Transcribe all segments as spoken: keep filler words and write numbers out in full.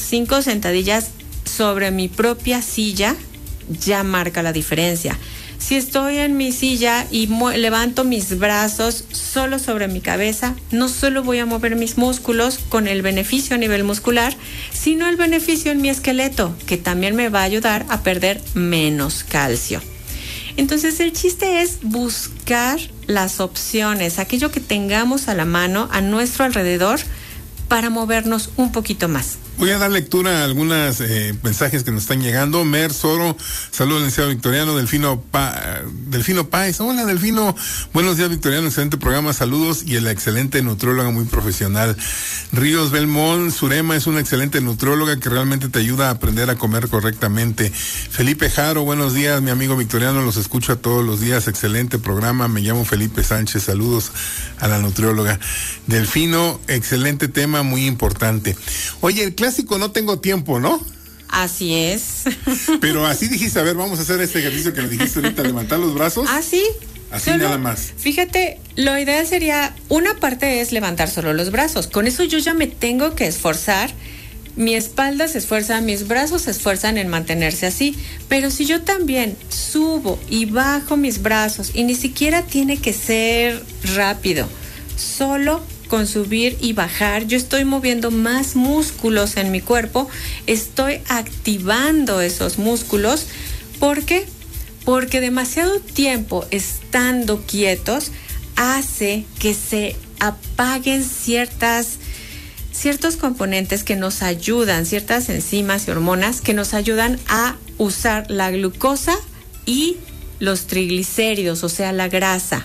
cinco sentadillas sobre mi propia silla ya marca la diferencia. Si estoy en mi silla y mu- levanto mis brazos solo sobre mi cabeza, no solo voy a mover mis músculos con el beneficio a nivel muscular, sino el beneficio en mi esqueleto, que también me va a ayudar a perder menos calcio. Entonces el chiste es buscar las opciones, aquello que tengamos a la mano, a nuestro alrededor, para movernos un poquito más. Voy a dar lectura a algunos eh, mensajes que nos están llegando. Mer Soro, saludos, licenciado Victoriano. Delfino pa, Delfino Páez, hola Delfino, buenos días Victoriano, excelente programa, saludos, y la excelente nutrióloga muy profesional. Ríos Belmont, Surema es una excelente nutrióloga que realmente te ayuda a aprender a comer correctamente. Felipe Jaro, buenos días mi amigo Victoriano, los escucho a todos los días, excelente programa, me llamo Felipe Sánchez, saludos a la nutrióloga. Delfino, excelente tema, muy importante. Oye, el clásico no tengo tiempo, ¿no? Así es. Pero así dijiste, a ver, vamos a hacer este ejercicio que le dijiste ahorita, levantar los brazos. Ah, sí. Así Solo, nada más. Fíjate, lo ideal sería, una parte es levantar solo los brazos. Con eso yo ya me tengo que esforzar. Mi espalda se esfuerza, mis brazos se esfuerzan en mantenerse así. Pero si yo también subo y bajo mis brazos, y ni siquiera tiene que ser rápido, solo con subir y bajar, yo estoy moviendo más músculos en mi cuerpo, estoy activando esos músculos. ¿Por qué? Porque demasiado tiempo estando quietos hace que se apaguen ciertas, ciertos componentes que nos ayudan, ciertas enzimas y hormonas que nos ayudan a usar la glucosa y los triglicéridos, o sea, la grasa.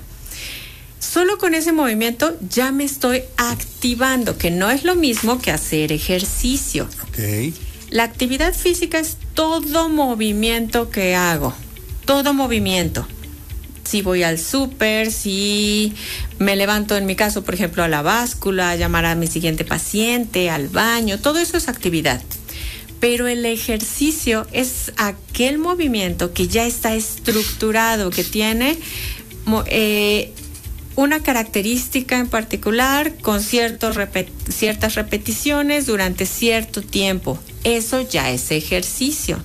Solo con ese movimiento ya me estoy activando, que no es lo mismo que hacer ejercicio. Okay. La actividad física es todo movimiento que hago, todo movimiento. Si voy al súper, si me levanto, en mi caso, por ejemplo, a la báscula, a llamar a mi siguiente paciente, al baño, todo eso es actividad. Pero el ejercicio es aquel movimiento que ya está estructurado, que tiene Eh, una característica en particular con ciertos repet- ciertas repeticiones durante cierto tiempo. Eso ya es ejercicio.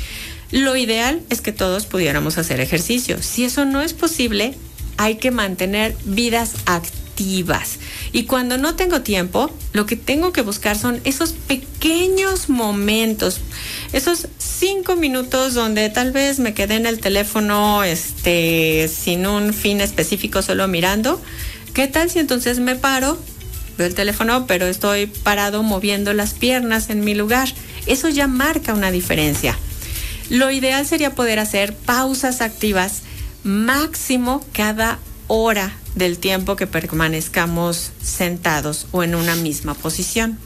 Lo ideal es que todos pudiéramos hacer ejercicio. Si eso no es posible, hay que mantener vidas activas. Y cuando no tengo tiempo, lo que tengo que buscar son esos pequeños momentos, esos cinco minutos donde tal vez me quedé en el teléfono este, sin un fin específico, solo mirando. ¿Qué tal si entonces me paro, veo el teléfono, pero estoy parado moviendo las piernas en mi lugar? Eso ya marca una diferencia. Lo ideal sería poder hacer pausas activas máximo cada hora del tiempo que permanezcamos sentados o en una misma posición.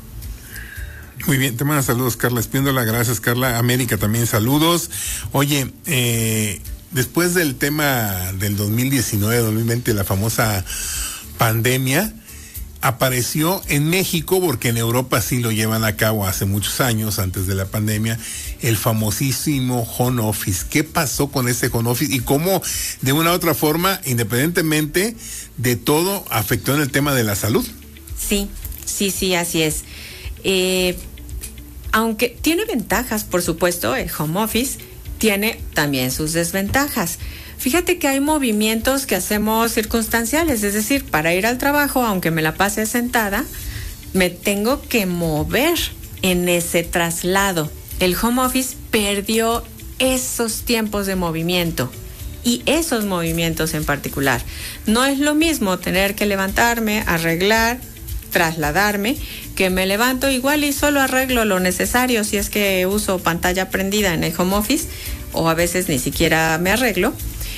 Muy bien, te manda saludos Carla Espíndola, gracias Carla. América también saludos. Oye, eh, después del tema del dos mil diecinueve, dos mil veinte, la famosa pandemia, apareció en México, porque en Europa sí lo llevan a cabo hace muchos años, antes de la pandemia, el famosísimo home office. ¿Qué pasó con ese home office y cómo de una u otra forma, independientemente de todo, afectó en el tema de la salud? Sí, sí, sí, así es. Eh, aunque tiene ventajas, por supuesto, el home office tiene también sus desventajas. Fíjate que hay movimientos que hacemos circunstanciales, es decir, para ir al trabajo, aunque me la pase sentada, me tengo que mover en ese traslado. El home office perdió esos tiempos de movimiento y esos movimientos en particular. No es lo mismo tener que levantarme, arreglar, trasladarme, que me levanto igual y solo arreglo lo necesario si es que uso pantalla prendida en el home office, o a veces ni siquiera me arreglo,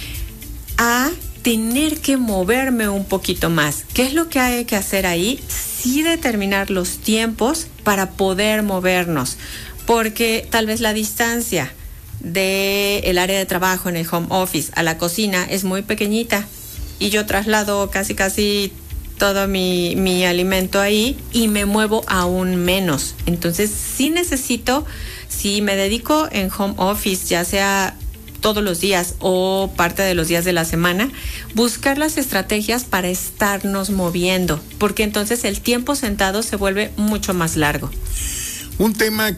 a tener que moverme un poquito más. ¿Qué es lo que hay que hacer ahí? Sí, determinar los tiempos para poder movernos, porque tal vez la distancia del área de trabajo en el home office a la cocina es muy pequeñita y yo traslado casi casi todo mi, mi alimento ahí y me muevo aún menos. Entonces sí necesito, si me dedico en home office, ya sea todos los días o parte de los días de la semana, buscar las estrategias para estarnos moviendo, porque entonces el tiempo sentado se vuelve mucho más largo. Un tema